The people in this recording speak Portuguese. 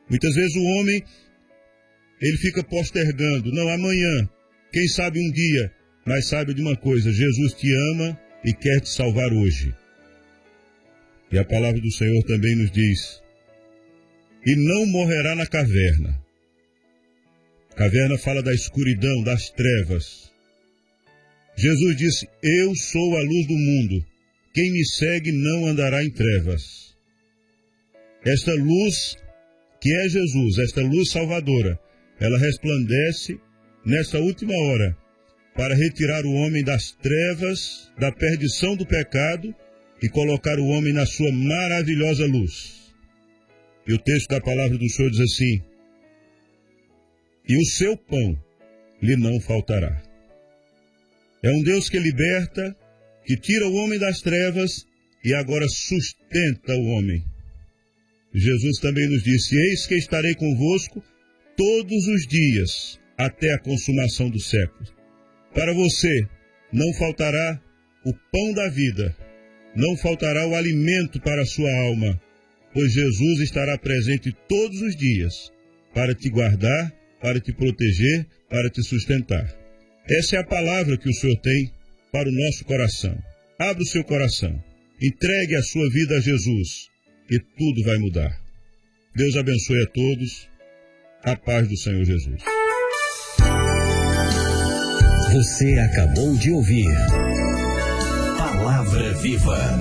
Muitas vezes o homem, ele fica postergando. Não, amanhã, quem sabe um dia. Mas saiba de uma coisa, Jesus te ama e quer te salvar hoje. E a palavra do Senhor também nos diz, e não morrerá na caverna. Caverna fala da escuridão, das trevas. Jesus disse, eu sou a luz do mundo. Quem me segue não andará em trevas. Esta luz, que é Jesus, esta luz salvadora, ela resplandece nesta última hora para retirar o homem das trevas, da perdição do pecado e colocar o homem na sua maravilhosa luz. E o texto da palavra do Senhor diz assim, e o seu pão lhe não faltará. É um Deus que liberta, que tira o homem das trevas e agora sustenta o homem. Jesus também nos disse, eis que estarei convosco todos os dias, até a consumação do século. Para você não faltará o pão da vida, não faltará o alimento para a sua alma, pois Jesus estará presente todos os dias para te guardar, para te proteger, para te sustentar. Essa é a palavra que o Senhor tem para o nosso coração. Abra o seu coração, entregue a sua vida a Jesus e tudo vai mudar. Deus abençoe a todos. A paz do Senhor Jesus. Você acabou de ouvir Palavra Viva.